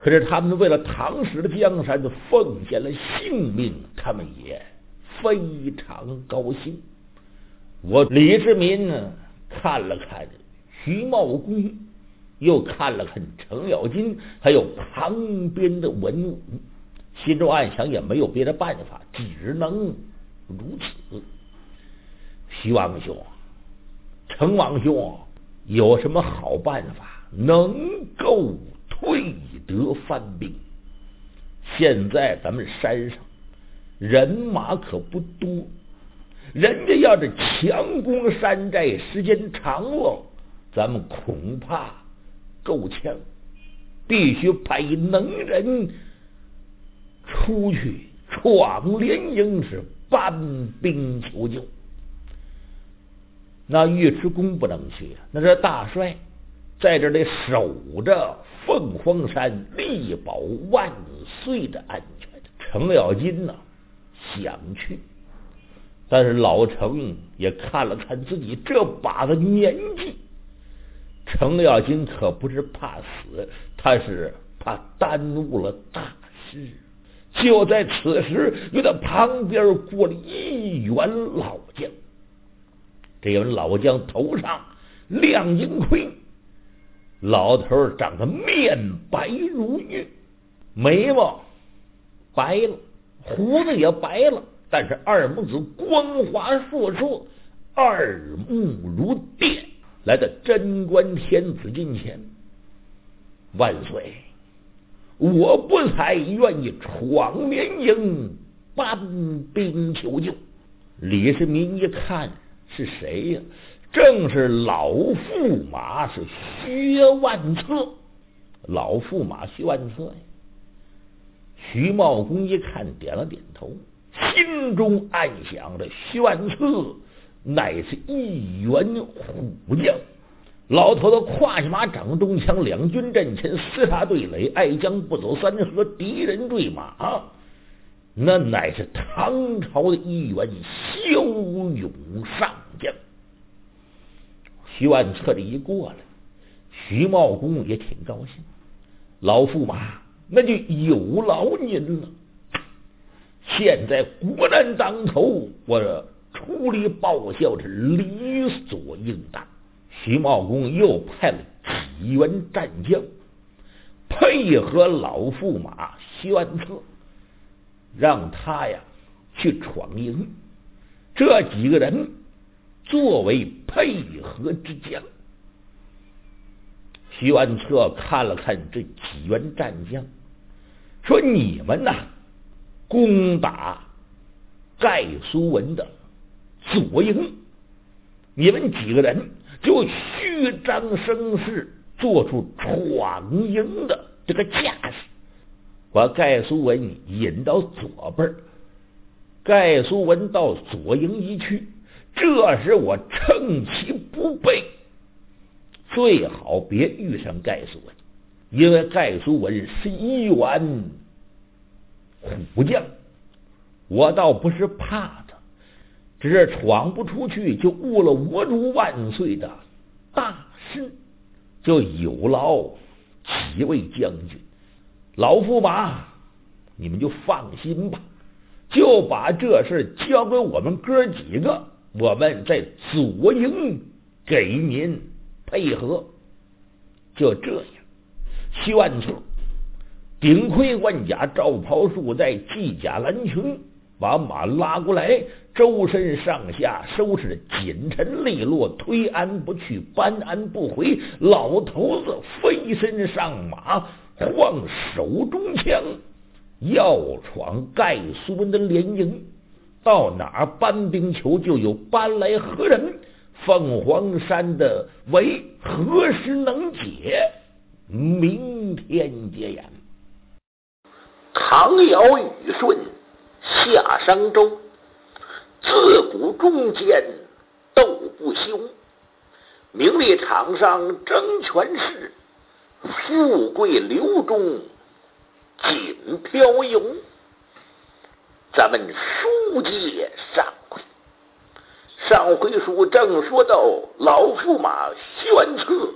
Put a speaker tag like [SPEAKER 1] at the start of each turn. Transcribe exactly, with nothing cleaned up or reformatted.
[SPEAKER 1] 可是他们为了唐氏的江山奉献了性命，他们也非常高兴。我李世民呢，看了看徐茂公，又看了看程咬金，还有旁边的文武，心中暗想也没有别的办法，只能如此。徐王兄，程王兄，有什么好办法能够退得番兵？现在咱们山上人马可不多，人家要是强攻山寨，时间长了，咱们恐怕够呛，必须派能人出去闯连营，是搬兵求救。那尉迟恭不能去啊，那是大帅在这里守着凤凰山，力保万岁的安全。程咬金呢想去，但是老程也看了看自己这把的年纪，程咬金可不是怕死，他是怕耽误了大事。就在此时，又在旁边过了一员老将，这员老将头上亮银盔，老头长得面白如玉，眉毛白了，胡子也白了，但是二目子光华烁烁，二目如电，来到贞观天子近前。万岁，我不才愿意闯连营，搬兵求救。李世民一看是谁呀？正是老驸马，是薛万策。老驸马薛万策呀。徐茂公一看，点了点头，心中暗想着薛万策乃是一员虎将。老头子胯下马，掌中枪，两军阵前，厮杀对垒，爱将不走三河，敌人坠马，那乃是唐朝的一员骁勇上将。徐万策这一过来，徐茂公也挺高兴，老驸马那就有劳您了。现在国难当头，我出力报效是理所应当。徐茂公又派了几员战将配合老驸马徐万策，让他呀去闯营。这几个人作为配合之将。徐万策看了看这几员战将，说：“你们呐，攻打盖苏文的左营，你们几个人就虚张声势，做出闯营的这个架势，把盖苏文引到左边。盖苏文到左营一去，这时我趁其不备，最好别遇上盖苏文，因为盖苏文是一员虎将，我倒不是怕他，只是闯不出去，就误了我主万岁的大事，就有劳几位将军。老驸马，你们就放心吧，就把这事交给我们哥几个，我们在左营给您配合。”就这样，徐万策顶盔贯甲，罩袍束带，系甲蓝裙，把马拉过来，周身上下收拾得紧陈利落，推鞍不去，搬鞍不回。老头子飞身上马，晃手中枪，要闯盖苏文的连营。到哪儿搬兵求救，又搬来何人？凤凰山的围何时能解？明天结言。
[SPEAKER 2] 唐尧禹舜夏商周，自古中间斗不休。名利场上争权势，富贵流中锦飘游。咱们书接上回，上回书正说到老驸马徐万策